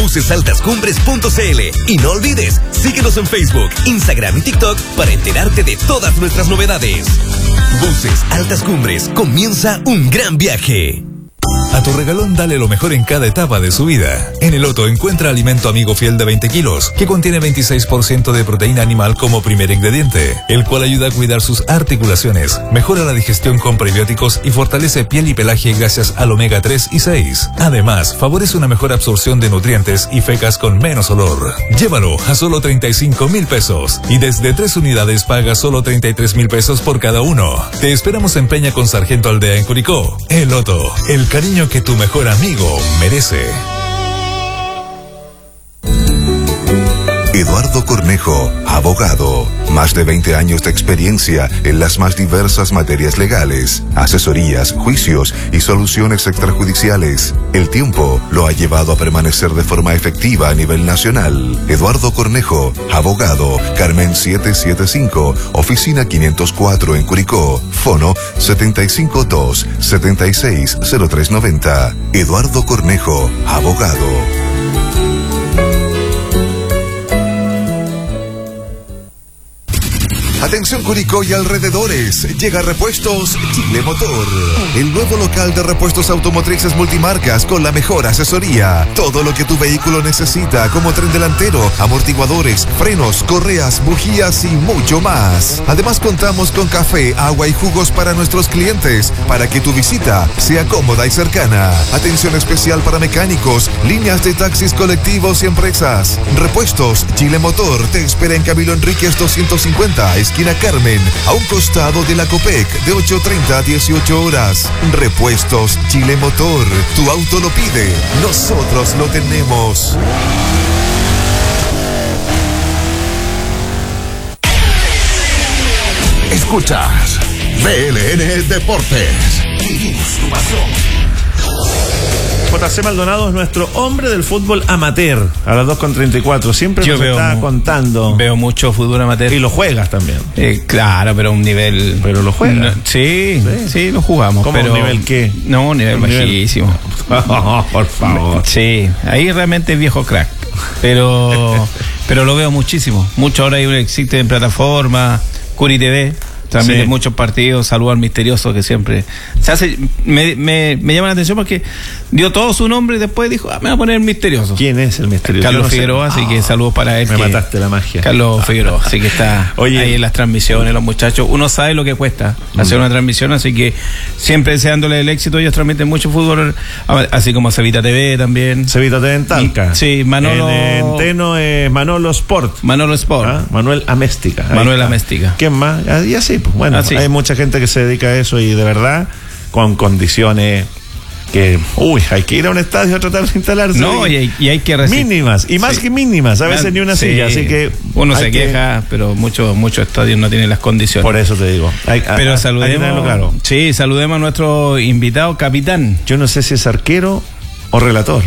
bucesaltascumbres.cl. Y no olvides, síguenos en Facebook, Instagram y TikTok para enterarte de todas nuestras novedades. Buses Altas Cumbres, comienza un gran viaje. A tu regalón dale lo mejor en cada etapa de su vida. En el Otto encuentra alimento amigo fiel de 20 kilos, que contiene 26% de proteína animal como primer ingrediente, el cual ayuda a cuidar sus articulaciones, mejora la digestión con prebióticos y fortalece piel y pelaje gracias al omega 3 y 6. Además, favorece una mejor absorción de nutrientes y fecas con menos olor. Llévalo a solo 35,000 pesos y desde 3 unidades paga solo 33,000 pesos por cada uno. Te esperamos en Peña con Sargento Aldea en Curicó. El Otto, el cariño que tu mejor amigo merece. Eduardo Cornejo, abogado. Más de 20 años de experiencia en las más diversas materias legales, asesorías, juicios y soluciones extrajudiciales. El tiempo lo ha llevado a permanecer de forma efectiva a nivel nacional. Eduardo Cornejo, abogado, Carmen 775, oficina 504 en Curicó. Fono 752-760390. Eduardo Cornejo, abogado. Atención Curicó y alrededores, llega Repuestos Chile Motor, el nuevo local de repuestos automotrices multimarcas con la mejor asesoría. Todo lo que tu vehículo necesita, como tren delantero, amortiguadores, frenos, correas, bujías y mucho más. Además contamos con café, agua y jugos para nuestros clientes, para que tu visita sea cómoda y cercana. Atención especial para mecánicos, líneas de taxis colectivos y empresas. Repuestos Chile Motor te espera en Camilo Enríquez 250, esquina Carmen, a un costado de la Copec, de 8:30 a 18 horas. Repuestos Chile Motor. Tu auto lo pide, nosotros lo tenemos. Escuchas BLN Deportes. Vivimos tu pasión. JC Maldonado es nuestro hombre del fútbol amateur a las 2:34. Siempre nos está contando. Veo mucho fútbol amateur. Y lo juegas también. Claro, pero un nivel. Pero lo juegas. Sí, lo jugamos. ¿Cómo pero, un nivel qué? No, un nivel bajísimo. Por favor. Sí, ahí realmente es viejo crack. Pero lo veo muchísimo. Mucho ahora existe en plataforma, Curi TV. También muchos partidos, saludo al misterioso que siempre se hace. Me llama la atención porque dio todo su nombre y después dijo, me voy a poner el misterioso. ¿Quién es el misterioso? Carlos Figueroa, así que saludos para él. Me mataste la magia. Carlos Figueroa, así que está ahí en las transmisiones, los muchachos. Uno sabe lo que cuesta hacer una transmisión, así que siempre deseándole el éxito. Ellos transmiten mucho fútbol, así como Cevita TV también. Cevita TV en Talca. Sí, Manolo. En Teno es Manolo Sport. Manolo Sport. Manuel Améstica. Manuel Améstica. ¿Quién más? Y así, pues bueno, hay mucha gente que se dedica a eso y de verdad, con condiciones que, hay que ir a un estadio a tratar de instalarse. No, y hay que mínimas, y más que mínimas, a veces ni una silla, así que uno se queja, pero muchos estadios no tienen las condiciones. Por eso te digo. Pero saludemos, claro. Sí, saludemos a nuestro invitado capitán. Yo no sé si es arquero o relator.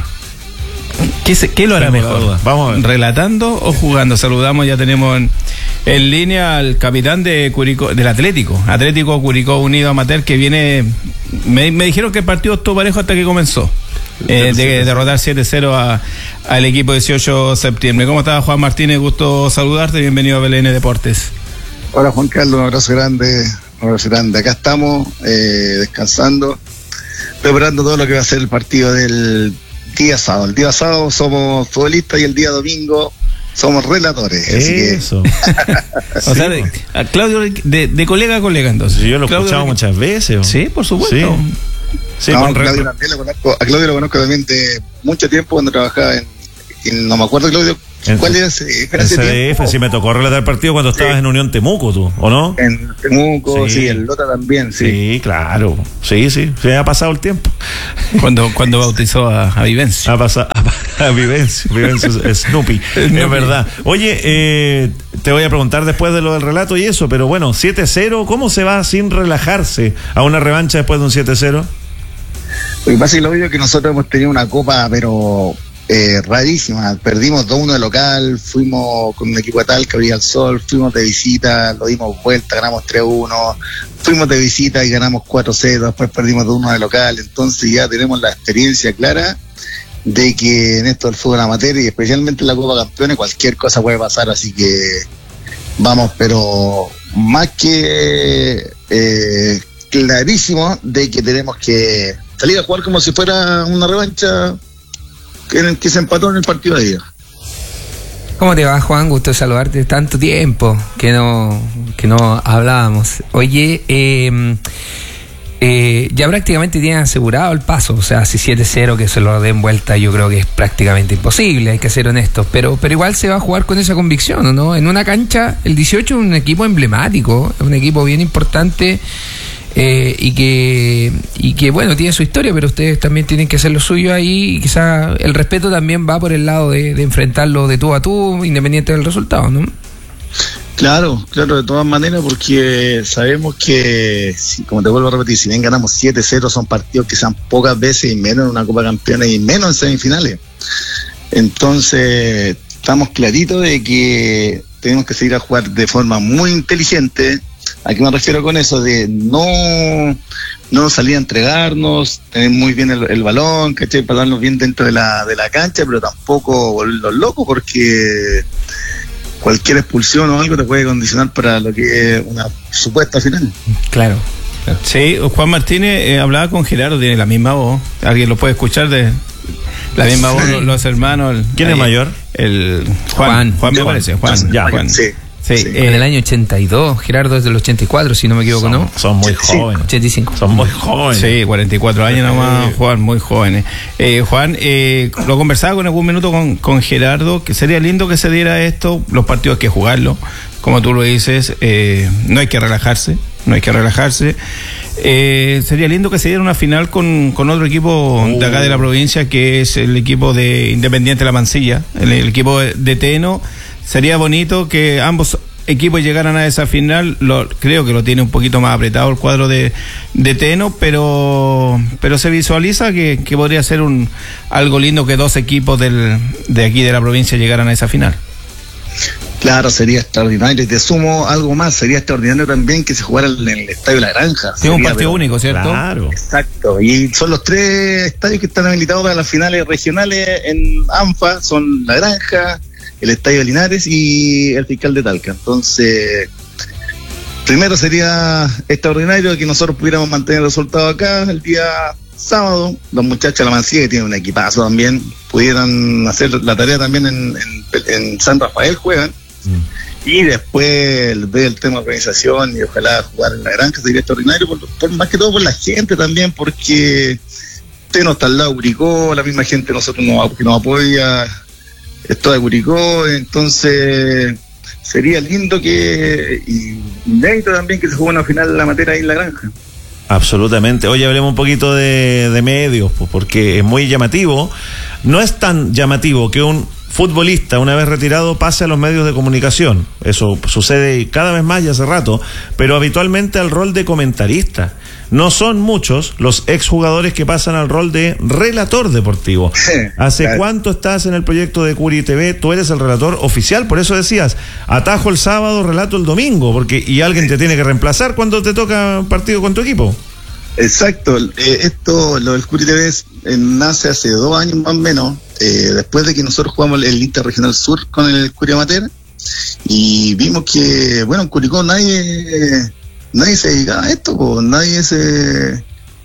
¿Qué lo hará mejor? Vamos a ver. ¿Relatando o jugando? Saludamos, ya tenemos en línea al capitán de Curicó, del Atlético Curicó Unido Amateur, que viene. Me dijeron que el partido estuvo parejo hasta que comenzó. De derrotar 7-0 al equipo 18 de septiembre. ¿Cómo estás, Juan Martínez? Gusto saludarte. Bienvenido a BLN Deportes. Hola, Juan Carlos. Un abrazo grande. Acá estamos descansando, preparando todo lo que va a ser el partido del día sábado. El día sábado somos futbolistas y el día domingo somos relatores. Eso. O sea, Claudio, de colega a colega, entonces. Sí, yo lo he escuchado muchas veces. Sí, por supuesto. Sí, Claudio también lo conozco. A Claudio lo conozco también de mucho tiempo cuando trabajaba en no me acuerdo, Claudio. ¿Cuál era ese? En CDF, sí, me tocó relatar el partido cuando estabas en Unión Temuco, tú, ¿o no? En Temuco, sí, en Lota también, sí. Sí, claro. Sí, ha pasado el tiempo. Cuando bautizó a Vivencio. Ha pasado a Vivencio Snoopy, es verdad. Oye, te voy a preguntar después de lo del relato y eso, pero bueno, 7-0, ¿cómo se va sin relajarse a una revancha después de un 7-0? Lo que pasa es que nosotros hemos tenido una copa, pero rarísima. Perdimos 2-1 de local, fuimos con un equipo de Talca, Brilla al Sol, fuimos de visita, lo dimos vuelta, ganamos 3-1, fuimos de visita y ganamos 4-0, después perdimos 2-1 de local. Entonces ya tenemos la experiencia clara de que en esto del fútbol amateur y especialmente en la Copa Campeones cualquier cosa puede pasar, así que vamos, pero más que clarísimo de que tenemos que salir a jugar como si fuera una revancha que se empató en el partido de día. ¿Cómo te va, Juan? Gusto de saludarte. Tanto tiempo que no hablábamos. Oye, ya prácticamente tienen asegurado el paso. O sea, si 7-0 que se lo den vuelta, yo creo que es prácticamente imposible, hay que ser honestos. Pero igual se va a jugar con esa convicción, ¿no? En una cancha, el 18 es un equipo emblemático, es un equipo bien importante. Y que bueno, tiene su historia, pero ustedes también tienen que hacer lo suyo ahí, y quizá el respeto también va por el lado de enfrentarlo de tú a tú, independiente del resultado, ¿no? Claro, de todas maneras, porque sabemos que, como te vuelvo a repetir, si bien ganamos 7-0, son partidos que sean pocas veces, y menos en una Copa Campeones, y menos en semifinales. Entonces, estamos claritos de que tenemos que seguir a jugar de forma muy inteligente. ¿A qué me refiero con eso? De no salir a entregarnos, tener muy bien el balón, ¿cachai? Pararnos bien dentro de la cancha, pero tampoco volvernos locos, porque cualquier expulsión o algo te puede condicionar para lo que es una supuesta final. Claro. Sí, Juan Martínez hablaba con Gerardo, tiene la misma voz. ¿Alguien lo puede escuchar de la misma voz? Los hermanos. ¿Quién es mayor? El Juan me parece. Juan. Sí, en el año 82, Gerardo es del 84, si no me equivoco, ¿no? Son muy jóvenes. 85. Son muy jóvenes. Sí, 44 años nomás, Juan, muy jóvenes. Juan, lo conversaba con algún minuto con Gerardo, que sería lindo que se diera esto, los partidos hay que jugarlo, como tú lo dices, no hay que relajarse. Sería lindo que se diera una final con otro equipo de acá de la provincia, que es el equipo de Independiente La Mansilla, el equipo de Teno. Sería bonito que ambos equipos llegaran a esa final. Creo que lo tiene un poquito más apretado el cuadro de Teno, pero se visualiza que podría ser algo lindo que dos equipos de aquí de la provincia llegaran a esa final. Claro, sería extraordinario. Y te sumo algo más, sería extraordinario también que se jugara en el Estadio La Granja. Es un partido único, ¿cierto? Claro. Exacto. Y son los 3 estadios que están habilitados para las finales regionales en ANFA, son La Granja, el Estadio de Linares y el Fiscal de Talca. Entonces, primero sería extraordinario que nosotros pudiéramos mantener el resultado acá el día sábado. Los muchachos de La Mansilla, que tienen un equipazo también, pudieran hacer la tarea también en San Rafael, juegan. Y después ver el tema de organización y ojalá jugar en La Granja sería extraordinario, por más que todo por la gente también, porque usted no está al lado de Curicó, la misma gente nosotros que nos apoya, esto de Curicó, entonces sería lindo y inédito también que se juegue una final de la materia ahí en La Granja. Absolutamente. Oye, hablemos un poquito de medios, porque es muy llamativo. No es tan llamativo que un futbolista, una vez retirado, pase a los medios de comunicación. Eso sucede cada vez más y hace rato, pero habitualmente al rol de comentarista. No son muchos los exjugadores que pasan al rol de relator deportivo. ¿Hace cuánto estás en el proyecto de Curi TV? Tú eres el relator oficial, por eso decías, atajo el sábado, relato el domingo, y alguien te tiene que reemplazar cuando te toca partido con tu equipo. Exacto, lo del Curi TV nace hace 2 años más o menos, después de que nosotros jugamos el Interregional Sur con el Curi Amateur, y vimos que, bueno, en Curicó nadie se dedicaba a esto, nadie se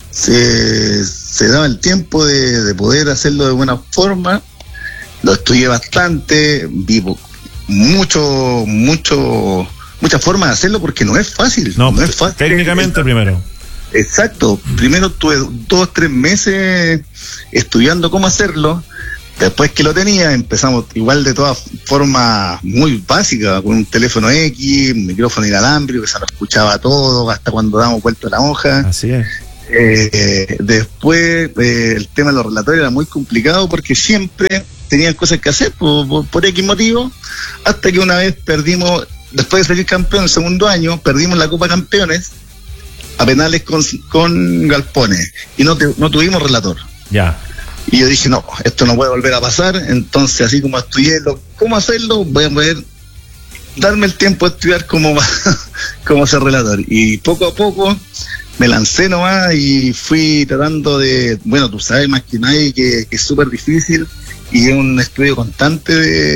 daba el tiempo de poder hacerlo de buena forma. Lo estudié bastante, vi muchas formas de hacerlo, porque no es fácil. No es fácil. Técnicamente primero. Exacto, primero tuve 2-3 meses estudiando cómo hacerlo. Después que lo tenía, empezamos igual de todas formas muy básicas, con un teléfono X, un micrófono inalámbrico que se nos escuchaba todo, hasta cuando damos vuelta a la hoja. Así es. Después el tema de los relatores era muy complicado, porque siempre tenían cosas que hacer por X motivo, hasta que una vez perdimos, después de salir campeón el segundo año, perdimos la Copa Campeones a penales con Galpones, y no tuvimos relator. Ya. Y yo dije, no, esto no puede volver a pasar. Entonces, así como estudié cómo hacerlo, voy a poder darme el tiempo de estudiar cómo ser relator. Y poco a poco me lancé nomás y fui tratando de, bueno, tú sabes más que nadie que es súper difícil y es un estudio constante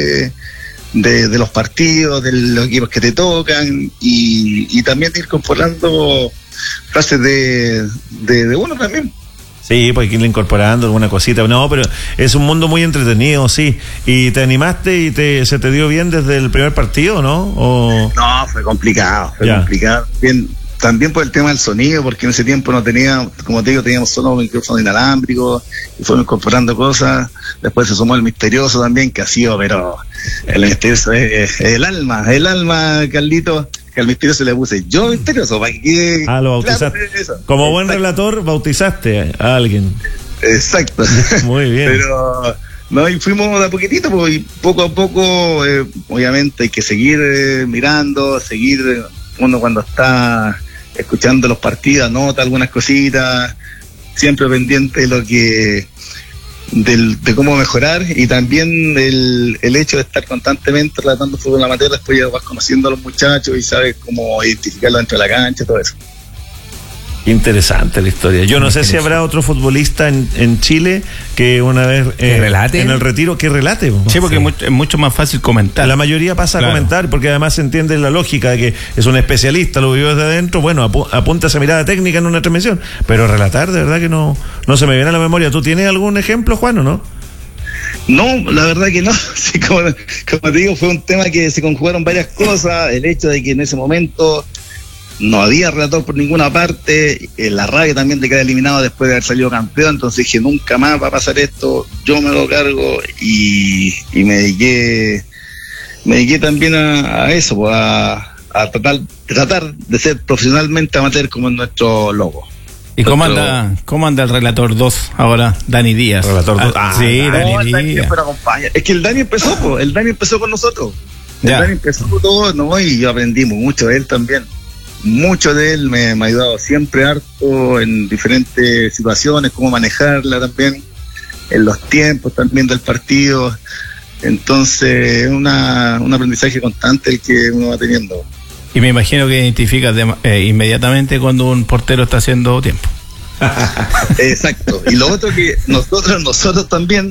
de los partidos, de los equipos que te tocan y también de ir incorporando frases de uno también. Sí, pues hay que ir incorporando alguna cosita. No, pero es un mundo muy entretenido, sí. ¿Y te animaste y se te dio bien desde el primer partido, no? No, fue complicado. Bien, también por el tema del sonido, porque en ese tiempo no tenía, como te digo, teníamos solo micrófono inalámbrico y fuimos incorporando cosas. Después se sumó el misterioso también, que ha sido, pero el misterioso es el alma, Carlito. Que al misterioso le puse yo misterioso para que lo bautizaste. Como buen relator bautizaste a alguien. Exacto. Muy bien. Pero no, y fuimos de a poquitito, pues, y poco a poco obviamente hay que seguir mirando, uno cuando está escuchando los partidos anota algunas cositas, siempre pendiente de lo que de cómo mejorar, y también el hecho de estar constantemente relatando fútbol amateur, después ya vas conociendo a los muchachos y sabes cómo identificarlo dentro de la cancha, todo eso. Interesante la historia. Yo no sé si habrá otro futbolista en Chile que una vez relate en el retiro que relate. Sí, porque es mucho más fácil comentar. La mayoría pasa a comentar, porque además se entiende la lógica de que es un especialista, lo vivió desde adentro, bueno, apunta esa mirada técnica en una transmisión, pero relatar de verdad que no se me viene a la memoria. ¿Tú tienes algún ejemplo, Juan, o no? No, la verdad que no. Sí, como te digo, fue un tema que se conjugaron varias cosas, el hecho de que en ese momento no había relator por ninguna parte, la radio también te queda eliminado después de haber salido campeón, entonces dije, nunca más va a pasar esto, yo me lo cargo, y me dediqué también a eso, pues, a tratar de ser profesionalmente amateur como es nuestro logo. ¿Y cómo anda el relator 2 ahora, Dani Díaz? Relator 2. Sí, Dani Díaz. Es que el Dani empezó con nosotros. Dani empezó todo, ¿no? Y yo aprendí mucho de él también. Mucho de él me ha ayudado siempre harto en diferentes situaciones, cómo manejarla también, en los tiempos también del partido. Entonces es un aprendizaje constante el que uno va teniendo. Y me imagino que identificas inmediatamente cuando un portero está haciendo tiempo. Exacto. Y lo otro que nosotros también,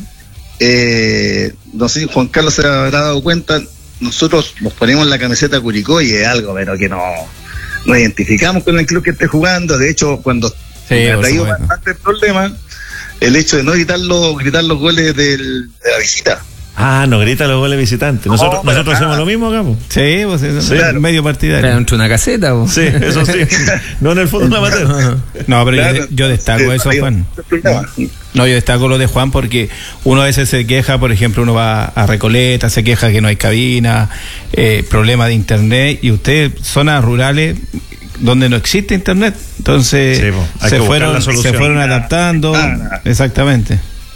no sé si Juan Carlos se habrá dado cuenta, nosotros nos ponemos la camiseta Curicó y es algo, pero que nos identificamos con el club que esté jugando. De hecho, cuando me ha traído bastante problema el hecho de no gritar los goles de la visita. No grita los goles visitantes. Nosotros hacemos lo mismo acá, po. Sí, pues sí, claro. Medio partidario. Pero entre una caseta, po. Sí, eso sí. No en el fútbol amateur. No, pero claro, yo destaco eso, Juan. No, yo destaco lo de Juan porque uno a veces se queja, por ejemplo, uno va a Recoleta, se queja que no hay cabina, problema de internet, y ustedes, zonas rurales donde no existe internet, entonces sí, se fueron adaptando. Exactamente.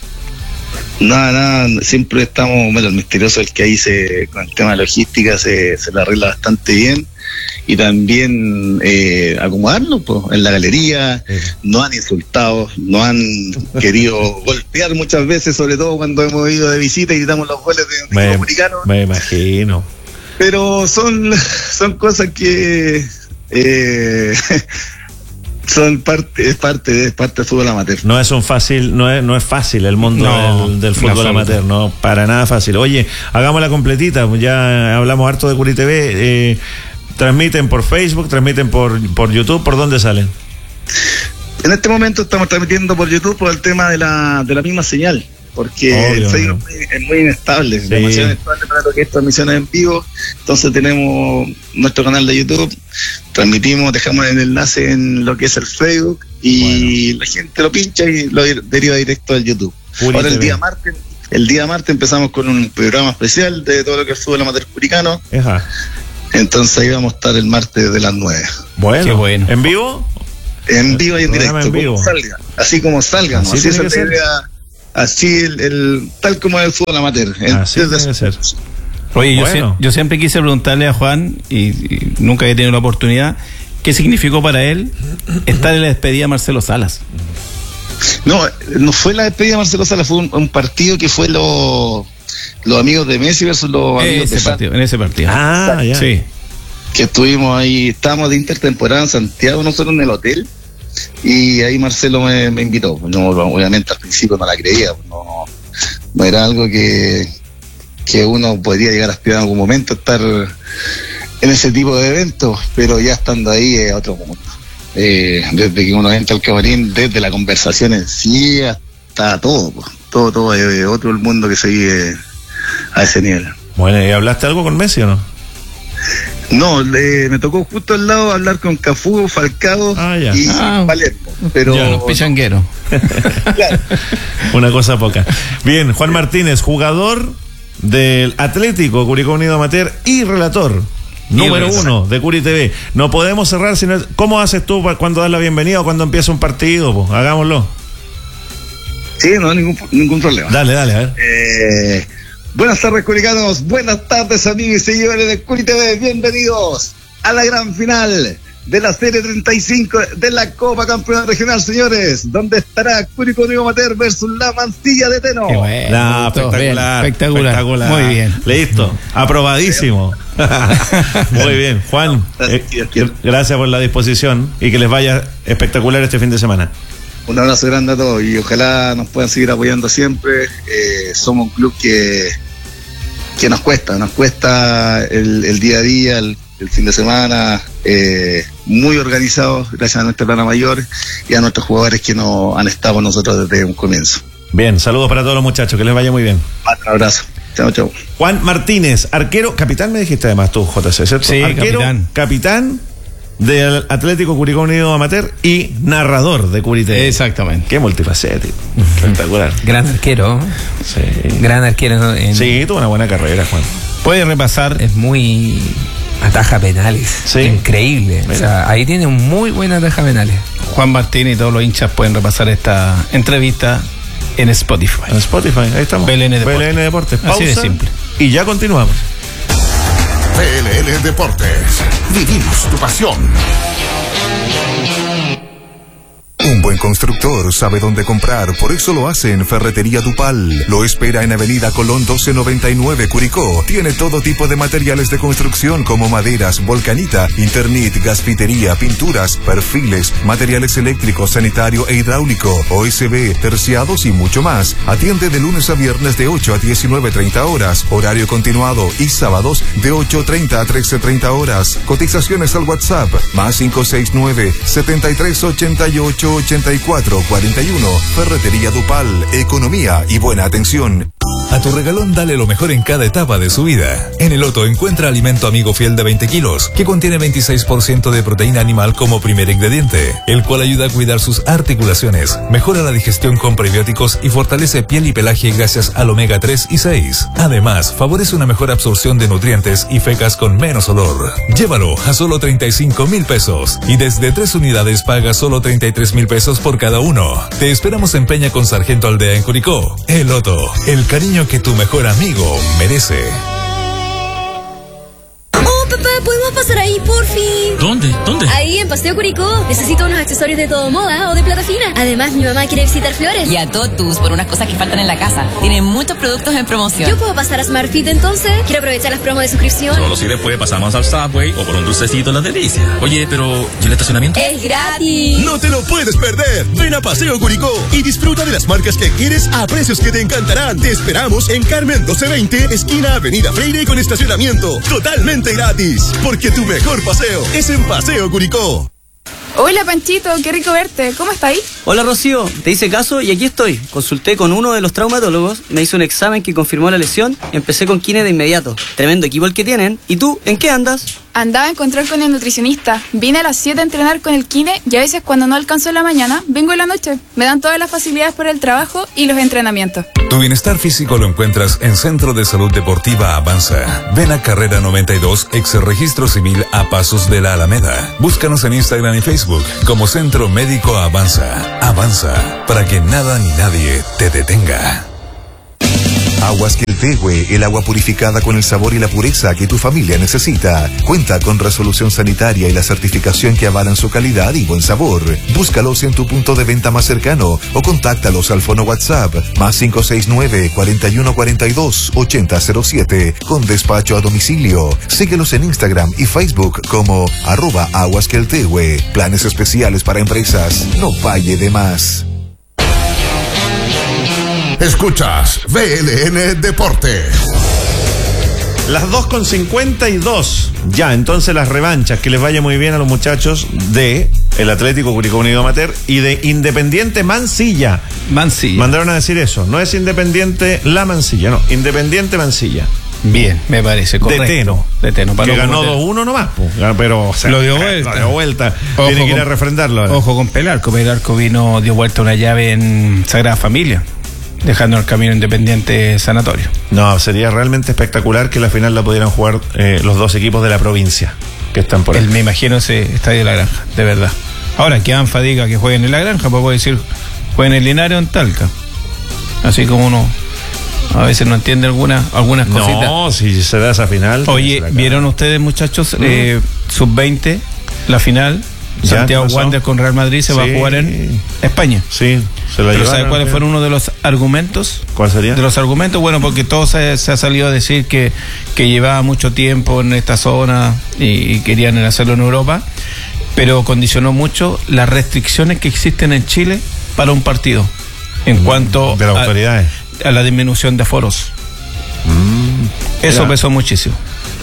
Nada, siempre estamos, bueno, el misterioso es el que ahí con el tema de logística se la arregla bastante bien, y también acomodarnos en la galería. No han insultado, no han querido golpear muchas veces, sobre todo cuando hemos ido de visita y gritamos los goles de americanos. Me imagino. Pero son cosas que es parte del fútbol amateur. No es fácil el mundo del fútbol amateur, no, para nada fácil. Oye, hagamos la completita, ya hablamos harto de Curi TV, transmiten por Facebook, transmiten por YouTube, ¿por dónde salen? En este momento estamos transmitiendo por YouTube por el tema de la misma señal, porque el Facebook es muy inestable, demasiado inestable para lo que es transmisiones en vivo. Entonces tenemos nuestro canal de YouTube, transmitimos, dejamos el enlace en lo que es el Facebook, y la gente lo pincha y lo deriva directo al YouTube. Ahora el día martes empezamos con un programa especial de todo lo que es fútbol amateur curicano. Entonces ahí vamos a estar el martes de las 9. Bueno, qué bueno. ¿En vivo? En vivo y en directo, en vivo. Así como salga, ¿no? Así es la idea. Así tal como es el fútbol amateur. Así debe ser. Oye, yo siempre quise preguntarle a Juan, y nunca he tenido la oportunidad, ¿qué significó para él estar en la despedida de Marcelo Salas? No fue la despedida de Marcelo Salas, fue un partido que fue los amigos de Messi versus los amigos de Santiago. En ese partido. Ya. Sí. Que estuvimos ahí, estábamos de intertemporada en Santiago, nosotros en el hotel. y ahí Marcelo me invitó. No, obviamente al principio no la creía, no era algo que uno podría llegar a aspirar en algún momento, estar en ese tipo de eventos, pero ya estando ahí es otro mundo. Desde que uno entra al camarín, desde la conversación en sí hasta todo es otro el mundo que se vive a ese nivel. Bueno, ¿y hablaste algo con Messi o no? No, me tocó justo al lado hablar con Cafú, Falcao y Palermo, pero ya, los pichangueros. Claro. Una cosa poca. Bien, Juan Martínez, jugador del Atlético Curicó Unido Amateur y relator número 1 de Curi TV. No podemos cerrar sin ¿cómo haces tú cuando das la bienvenida o cuando empieza un partido? Hagámoslo. Sí, no hay ningún problema. Dale, a ver. Buenas tardes, curicanos. Buenas tardes, amigos y seguidores de Curi TV. Bienvenidos a la gran final de la Serie 35 de la Copa Campeonato Regional, señores, donde estará Curicó Unido Amateur versus la Mansilla de Teno. Bueno, espectacular. Muy bien. Listo, aprobadísimo. Muy bien, Juan, gracias por la disposición y que les vaya espectacular este fin de semana. Un abrazo grande a todos y ojalá nos puedan seguir apoyando siempre. Somos un club que nos cuesta el día a día, el fin de semana, muy organizados gracias a nuestra plana mayor y a nuestros jugadores que nos han estado con nosotros desde un comienzo. Bien, saludos para todos los muchachos, que les vaya muy bien. Un abrazo. Chao. Juan Martínez, arquero, capitán me dijiste además tú, JC, ¿cierto? Sí, arquero, capitán del Atlético Curicó Unido Amateur y narrador de Curi TV. Exactamente. Qué multifacético. Espectacular. Gran arquero. Sí. Gran arquero. Sí, tuvo una buena carrera, Juan. Puede repasar. Es muy... ataja penales. Sí. Increíble. Mira. O sea, ahí tiene un muy buen ataja penales. Juan Martín y todos los hinchas pueden repasar esta entrevista en Spotify. En Spotify, ahí estamos. BLN Deportes. BLN Deportes. Pausa, así de simple. Y ya continuamos. BLN Deportes. Vivimos tu pasión. Un buen constructor sabe dónde comprar, por eso lo hace en Ferretería Dupal. Lo espera en Avenida Colón 1299, Curicó. Tiene todo tipo de materiales de construcción como maderas, volcanita, Internet, gasfitería, pinturas, perfiles, materiales eléctricos, sanitario e hidráulico, OSB, terciados y mucho más. Atiende de lunes a viernes de 8 a 19:30 horas, horario continuado, y sábados de 8:30 a 13:30 horas. Cotizaciones al WhatsApp, más 569 7388 8441. Ferretería Dupal, economía y buena atención. A tu regalón dale lo mejor en cada etapa de su vida. En el Otto encuentra alimento amigo fiel de 20 kilos, que contiene 26% de proteína animal como primer ingrediente, el cual ayuda a cuidar sus articulaciones, mejora la digestión con prebióticos y fortalece piel y pelaje gracias al omega 3 y 6. Además, favorece una mejor absorción de nutrientes y fecas con menos olor. Llévalo a solo 35,000 pesos y desde 3 unidades paga solo 33,000 pesos por cada uno. Te esperamos en Peña con Sargento Aldea en Curicó. El Otto, el cariño que tu mejor amigo merece. Oh, papá, ¿podemos pasar ahí, por fin? ¿Dónde? Ahí, en Paseo Curicó. Necesito unos accesorios de todo moda o de plata fina. Además, mi mamá quiere visitar Flores. Y a Totus por unas cosas que faltan en la casa. Tienen muchos productos en promoción. ¿Yo puedo pasar a Smart Fit entonces? Quiero aprovechar las promos de suscripción. Solo si después pasamos al Subway o por un dulcecito Las Delicias. Oye, pero ¿y el estacionamiento? ¡Es gratis! ¡No te lo puedes perder! Ven a Paseo Curicó y disfruta de las marcas que quieres a precios que te encantarán. Te esperamos en Carmen 1220, esquina Avenida Freire, con estacionamiento totalmente gratis. Porque tu mejor paseo es en Paseo Curicó. Hola Panchito, qué rico verte. ¿Cómo estáis? Hola Rocío, te hice caso y aquí estoy. Consulté con uno de los traumatólogos, me hizo un examen que confirmó la lesión y empecé con kine de inmediato. Tremendo equipo el que tienen. ¿Y tú, en qué andas? Andaba en control con el nutricionista. Vine a las 7 a entrenar con el kine y a veces cuando no alcanzo en la mañana, vengo en la noche. Me dan todas las facilidades para el trabajo y los entrenamientos. Tu bienestar físico lo encuentras en Centro de Salud Deportiva Avanza. Ven a Carrera 92, ex Registro Civil, a pasos de la Alameda. Búscanos en Instagram y Facebook como Centro Médico Avanza. Avanza, para que nada ni nadie te detenga. Aguas Queltehue, el agua purificada con el sabor y la pureza que tu familia necesita. Cuenta con resolución sanitaria y la certificación que avalan su calidad y buen sabor. Búscalos en tu punto de venta más cercano o contáctalos al fono WhatsApp más 569-4142-8007 con despacho a domicilio. Síguelos en Instagram y Facebook como @aguasqueltehue. Planes especiales para empresas. No falle de más. Escuchas VLN Deportes. Las 2:52. Ya, entonces las revanchas. Que les vaya muy bien a los muchachos de el Atlético Curicó Unido Amateur y de Independiente Mansilla. Mandaron a decir eso. No es Independiente La Mansilla, no. Independiente Mansilla. Bien, me parece correcto. De Teno. Que ganó 2-1 nomás, pero lo dio vuelta. Tiene que ir a refrendarlo. Ojo con Pelarco. Pelarco dio vuelta una llave en Sagrada Familia, dejando el camino Independiente Sanatorio. No, sería realmente espectacular que la final la pudieran jugar los dos equipos de la provincia que están por ahí. Me imagino ese estadio de La Granja, de verdad. Ahora, que ANFA diga que jueguen en La Granja, pues puedo decir, jueguen en Linares o en Talca. Así como uno a veces no entiende algunas cositas. No, si se da esa final. Oye, ¿vieron ustedes, muchachos, sub-20, la final? Santiago Wander con Real Madrid se va a jugar en España. Sí, se la Pero ¿sabe cuáles fueron uno de los argumentos? ¿Cuál sería? De los argumentos, bueno, porque todo se ha salido a decir que llevaba mucho tiempo en esta zona y querían hacerlo en Europa, pero condicionó mucho las restricciones que existen en Chile para un partido en cuanto de las autoridades a la disminución de aforos. Eso pesó muchísimo.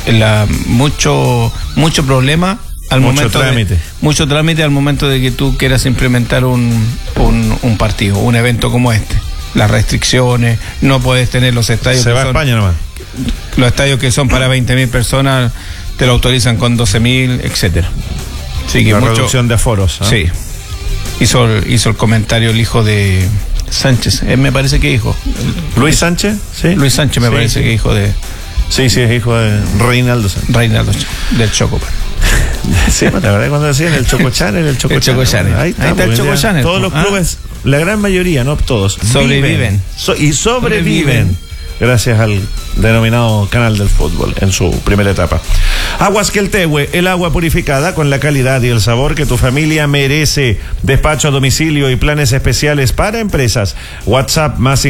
Mucho problema al momento mucho trámite al momento de que tú quieras implementar un partido, un evento como este. Las restricciones, no puedes tener los estadios. Se va a España nomás. Los estadios que son para 20.000 personas te lo autorizan con 12.000, etcétera. Así que reducción de aforos. Sí. Hizo el comentario el hijo de Sánchez, me parece que hijo. ¿Luis Sánchez? Sí. Luis Sánchez me parece que hijo de. Sí, es hijo de Reinaldo Sánchez. Reinaldo del Choco. Sí, la verdad cuando decían el Choco Channel, el Choco Channel. Ahí está el Choco Channel. Todos los clubes, la gran mayoría, no todos, sobreviven. Sobreviven. Gracias al denominado canal del fútbol en su primera etapa. Aguas Queltehue, el agua purificada con la calidad y el sabor que tu familia merece. Despacho a domicilio y planes especiales para empresas. WhatsApp más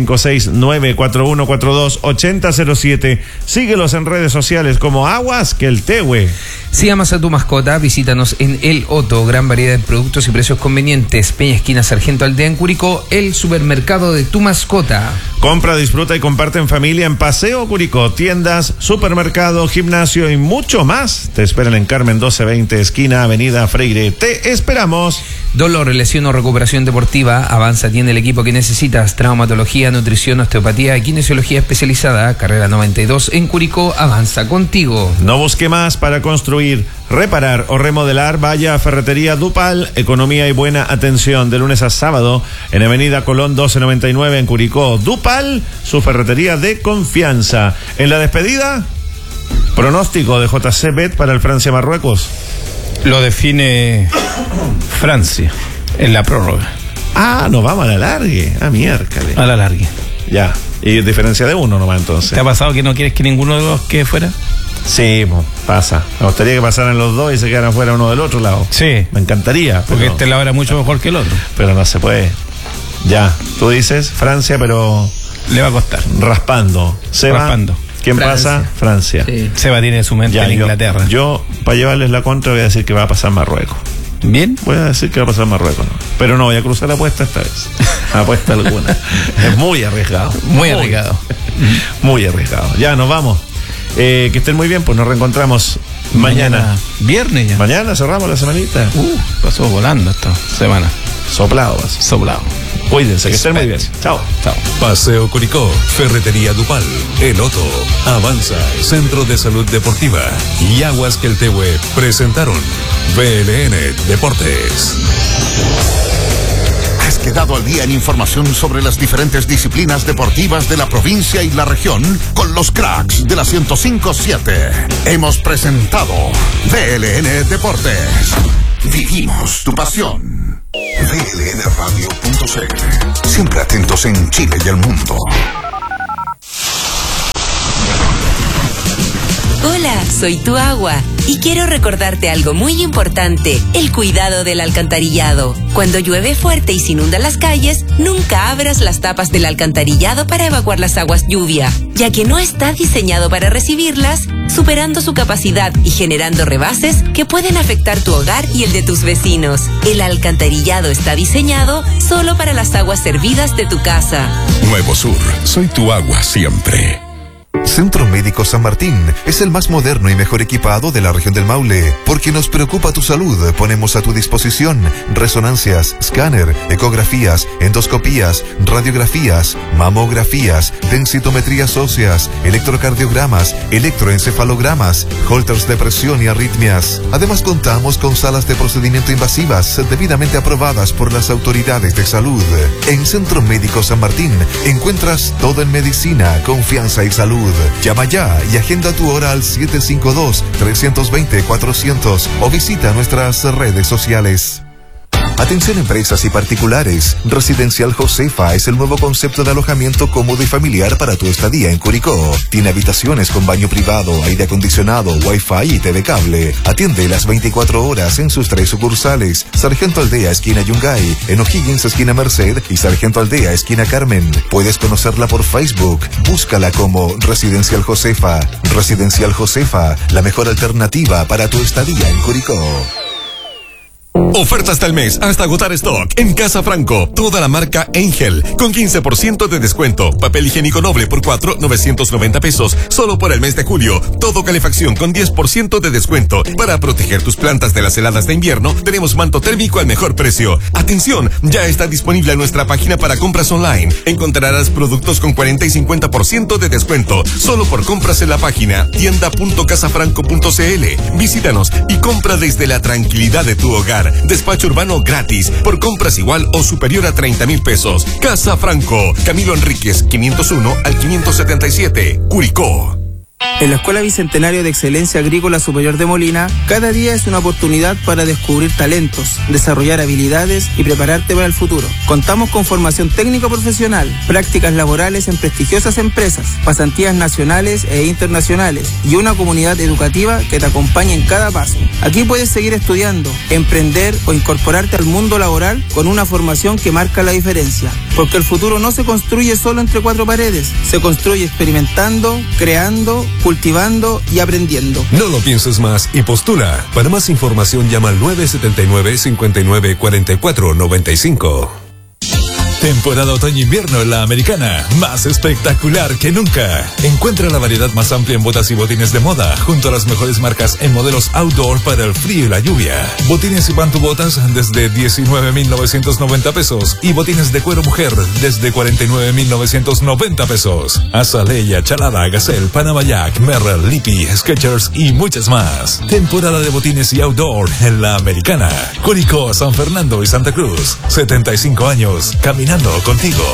569-4142-8007. Síguelos en redes sociales como Aguas Queltehue. Si amas a tu mascota, visítanos en El Otto, gran variedad de productos y precios convenientes. Peña Esquina Sargento Aldea en Curicó, el supermercado de tu mascota. Compra, disfruta y comparte en familia en Paseo Curicó. Tiendas, supermercado, gimnasio y mucho más. Te esperan en Carmen 1220, esquina Avenida Freire. Te esperamos. Dolor, lesión o recuperación deportiva, Avanza tiene el equipo que necesitas. Traumatología, nutrición, osteopatía y kinesiología especializada. Carrera 92 en Curicó. Avanza contigo. No busque más para construir, reparar o remodelar. Vaya a Ferretería Dupal. Economía y buena atención de lunes a sábado en Avenida Colón 1299 en Curicó. Dupal, su ferretería de confianza. En la despedida, pronóstico de JC Bet para el Francia-Marruecos. Lo define Francia en la prórroga. Nos vamos a la largue. Miércoles. A la largue. Ya. Y diferencia de uno nomás entonces. ¿Te ha pasado que no quieres que ninguno de los quede fuera? Sí, pasa. Me gustaría que pasaran los dos y se quedaran fuera uno del otro lado. Sí. Me encantaría. Porque este lado era mucho mejor que el otro. Pero no se puede. Ya. Tú dices Francia, pero le va a costar. Raspando. Raspando. ¿Quién pasa? Francia. Sí. Seba tiene su mente en Inglaterra. Yo, para llevarles la contra, voy a decir que va a pasar Marruecos. ¿Bien? Voy a decir que va a pasar Marruecos, ¿no? Pero no voy a cruzar la apuesta esta vez. Apuesta alguna. Es muy arriesgado. Muy arriesgado. Muy arriesgado. Ya, nos vamos. Que estén muy bien, pues nos reencontramos mañana. Viernes ya. Mañana cerramos la semanita. Pasó volando esta semana. Soplado. Cuídense, que estén muy bien. Chao. Paseo Curicó, Ferretería Dupal, El Otto, Avanza, Centro de Salud Deportiva y Aguas Queltehue presentaron VLN Deportes. Has quedado al día en información sobre las diferentes disciplinas deportivas de la provincia y la región con los cracks de la 105.7. Hemos presentado VLN Deportes. Vivimos tu pasión. VLNradio.cl. Siempre atentos en Chile y el mundo. Hola, soy tu agua y quiero recordarte algo muy importante, el cuidado del alcantarillado. Cuando llueve fuerte y se inundan las calles, nunca abras las tapas del alcantarillado para evacuar las aguas lluvia, ya que no está diseñado para recibirlas, superando su capacidad y generando rebases que pueden afectar tu hogar y el de tus vecinos. El alcantarillado está diseñado solo para las aguas servidas de tu casa. Nuevo Sur, soy tu agua siempre. Centro Médico San Martín es el más moderno y mejor equipado de la región del Maule. Porque nos preocupa tu salud, ponemos a tu disposición resonancias, escáner, ecografías, endoscopías, radiografías, mamografías, densitometrías óseas, electrocardiogramas, electroencefalogramas, holters de presión y arritmias. Además contamos con salas de procedimiento invasivas debidamente aprobadas por las autoridades de salud. En Centro Médico San Martín encuentras todo en medicina, confianza y salud. Llama ya y agenda tu hora al 752-320-400 o visita nuestras redes sociales. Atención empresas y particulares. Residencial Josefa es el nuevo concepto de alojamiento cómodo y familiar para tu estadía en Curicó. Tiene habitaciones con baño privado, aire acondicionado, wifi y TV cable. Atiende las 24 horas en sus 3 sucursales: Sargento Aldea, esquina Yungay, en O'Higgins, esquina Merced, y Sargento Aldea, esquina Carmen. Puedes conocerla por Facebook. Búscala como Residencial Josefa. Residencial Josefa, la mejor alternativa para tu estadía en Curicó. Oferta hasta el mes, hasta agotar stock. En Casa Franco, toda la marca Angel, con 15% de descuento. Papel higiénico Noble por 4, 990 pesos, solo por el mes de julio. Todo calefacción con 10% de descuento. Para proteger tus plantas de las heladas de invierno, tenemos manto térmico al mejor precio. Atención, ya está disponible en nuestra página para compras online. Encontrarás productos con 40 y 50% de descuento, solo por compras en la página tienda.casafranco.cl. Visítanos y compra desde la tranquilidad de tu hogar. Despacho urbano gratis por compras igual o superior a 30,000 pesos. Casa Franco, Camilo Enríquez, 501 al 577, Curicó. En la Escuela Bicentenario de Excelencia Agrícola Superior de Molina, cada día es una oportunidad para descubrir talentos, desarrollar habilidades y prepararte para el futuro. Contamos con formación técnico profesional, prácticas laborales en prestigiosas empresas, pasantías nacionales e internacionales y una comunidad educativa que te acompaña en cada paso. Aquí puedes seguir estudiando, emprender o incorporarte al mundo laboral con una formación que marca la diferencia. Porque el futuro no se construye solo entre 4 paredes, se construye experimentando, creando, cultivando y aprendiendo. No lo pienses más y postula. Para más información llama al 979-5944-95. Temporada otoño-invierno en la Americana, más espectacular que nunca. Encuentra la variedad más amplia en botas y botines de moda, junto a las mejores marcas en modelos outdoor para el frío y la lluvia. Botines y pantubotas desde 19,990 pesos y botines de cuero mujer desde 49,990 pesos. Azalea, Chalada, Gazelle, Panama Jack, Merrell, Lippy, Skechers y muchas más. Temporada de botines y outdoor en la Americana. Curicó, San Fernando y Santa Cruz. 75 años, caminando contigo.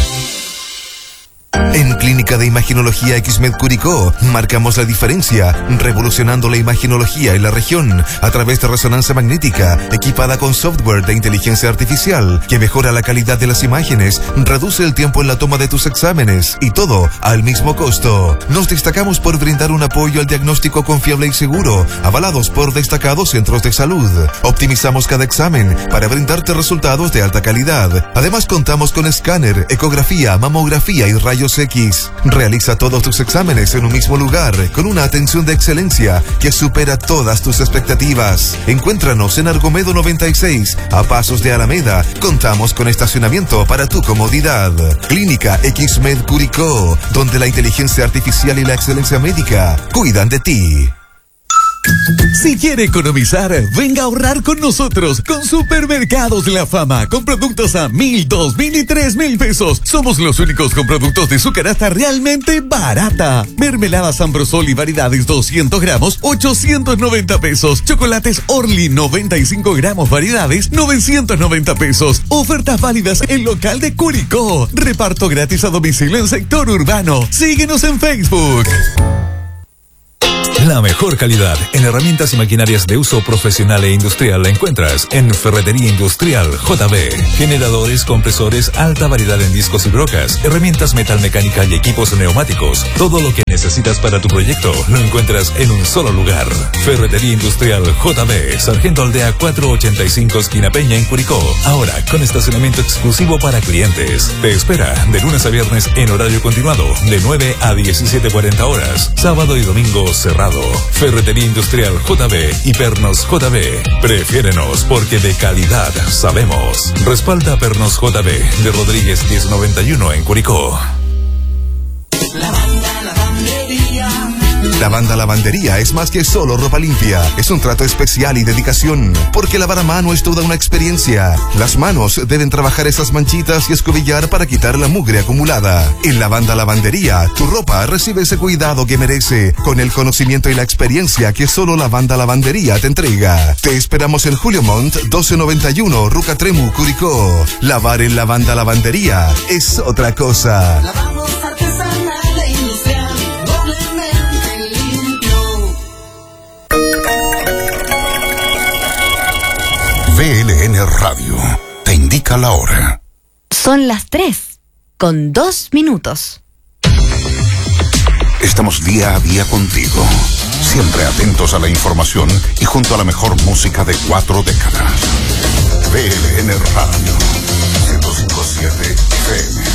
En Clínica de Imaginología XMED Curicó marcamos la diferencia, revolucionando la imaginología en la región a través de resonancia magnética equipada con software de inteligencia artificial que mejora la calidad de las imágenes, reduce el tiempo en la toma de tus exámenes y todo al mismo costo. Nos destacamos por brindar un apoyo al diagnóstico confiable y seguro, avalados por destacados centros de salud. Optimizamos cada examen para brindarte resultados de alta calidad. Además contamos con escáner, ecografía, mamografía y rayos X. Realiza todos tus exámenes en un mismo lugar, con una atención de excelencia que supera todas tus expectativas. Encuéntranos en Argomedo 96, a pasos de Alameda. Contamos con estacionamiento para tu comodidad. Clínica XMED Curicó, donde la inteligencia artificial y la excelencia médica cuidan de ti. Si quiere economizar, venga a ahorrar con nosotros con Supermercados La Fama, con productos a 1,000, 2,000 y 3,000 pesos. Somos los únicos con productos de su canasta realmente barata. Mermelada San Brosol y variedades 200 gramos, 890 pesos. Chocolates Orly 95 gramos variedades, 990 pesos. Ofertas válidas en local de Curicó. Reparto gratis a domicilio en sector urbano. Síguenos en Facebook. La mejor calidad en herramientas y maquinarias de uso profesional e industrial la encuentras en Ferretería Industrial JB. Generadores, compresores, alta variedad en discos y brocas, herramientas metalmecánica y equipos neumáticos. Todo lo que necesitas para tu proyecto lo encuentras en un solo lugar. Ferretería Industrial JB, Sargento Aldea 485 esquina Peña en Curicó. Ahora con estacionamiento exclusivo para clientes. Te espera de lunes a viernes en horario continuado de 9 a 17:40 horas. Sábado y domingo cerrado. Ferretería Industrial JB y Pernos JB. Prefiérenos porque de calidad sabemos. Respalda Pernos JB de Rodríguez 1091 en Curicó. La Banda Lavandería es más que solo ropa limpia. Es un trato especial y dedicación, porque lavar a mano es toda una experiencia. Las manos deben trabajar esas manchitas y escobillar para quitar la mugre acumulada. En La Banda Lavandería, tu ropa recibe ese cuidado que merece, con el conocimiento y la experiencia que solo La Banda Lavandería te entrega. Te esperamos en Julio Montt 1291, Rucatremu, Curicó. Lavar en La Banda Lavandería es otra cosa. Lavamos artesanal e industrial, doblemente limpio. VLN Radio te indica la hora. Son las 3:02. Estamos día a día contigo, siempre atentos a la información y junto a la mejor música de 4 décadas. VLN Radio 105.7 FM.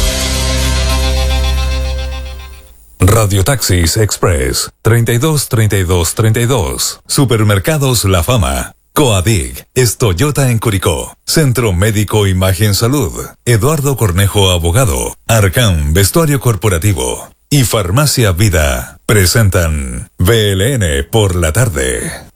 Radio Taxis Express 323232. Supermercados La Fama. Coadig es Toyota en Curicó. Centro Médico Imagen Salud. Eduardo Cornejo Abogado. Arcán Vestuario Corporativo. Y Farmacia Vida presentan VLN por la tarde.